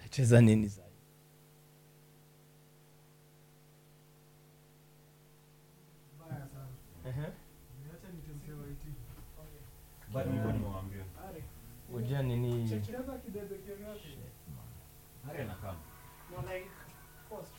Cheza nini sasa? Baya sana. Niacha nitempewa iti. Bado hivyo nimewambia. Ujia nini? Cheza kidebe kiasi. Haya na kama. No, like, first